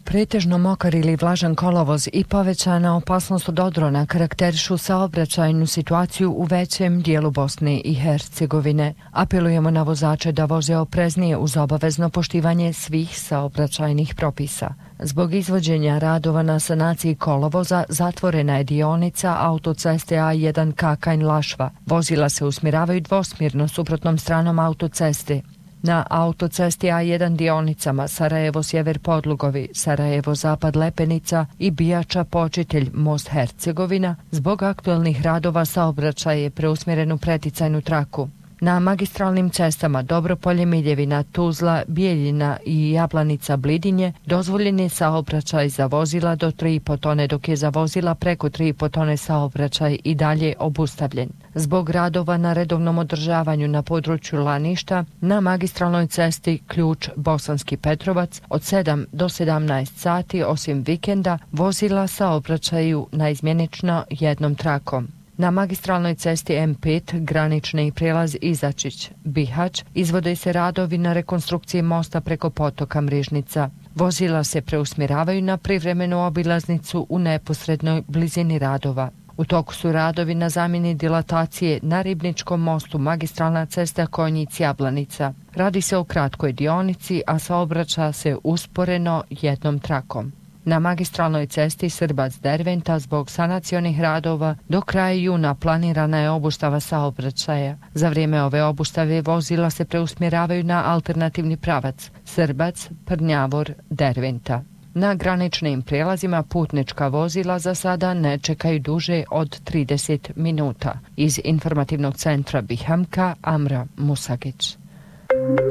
Pretežno mokar ili vlažan kolovoz i povećana opasnost od odrona karakterišu saobraćajnu situaciju u većem dijelu Bosne i Hercegovine. Apelujemo na vozače da voze opreznije uz obavezno poštivanje svih saobraćajnih propisa. Zbog izvođenja radova na sanaciji kolovoza zatvorena je dionica autoceste A1 Kakanj-Lašva. Vozila se usmjeravaju dvosmjerno suprotnom stranom autoceste. Na autocesti A1 dionicama Sarajevo-Sjever Podlugovi, Sarajevo-Zapad Lepenica i Bijača Počitelj Most Hercegovina zbog aktualnih radova saobraćaj je preusmjeren u preticajnu traku. Na magistralnim cestama Dobropolje Miljevina, Tuzla, Bijeljina i Jablanica Blidinje dozvoljen je saobraćaj za vozila do 3,5 tone, dok je za vozila preko 3,5 tone saobraćaj i dalje obustavljen. Zbog radova na redovnom održavanju na području Laništa, na magistralnoj cesti Ključ Bosanski Petrovac od 7 do 17 sati osim vikenda vozila saobraćaju naizmjenično jednom trakom. Na magistralnoj cesti M5 granični prijelaz Izačić, Bihać, izvode se radovi na rekonstrukciji mosta preko potoka Mrižnica. Vozila se preusmjeravaju na privremenu obilaznicu u neposrednoj blizini radova. U toku su radovi na zamjeni dilatacije na Ribničkom mostu magistralna cesta Konjic-Jablanica. Radi se o kratkoj dionici, a saobraća se usporeno jednom trakom. Na magistralnoj cesti Srbac-Derventa zbog sanacionih radova do kraja juna planirana je obustava saobraćaja. Za vrijeme ove obustave vozila se preusmjeravaju na alternativni pravac Srbac-Prnjavor-Derventa. Na graničnim prijelazima putnička vozila za sada ne čekaju duže od 30 minuta. Iz informativnog centra Bihamka, Amra Musagić.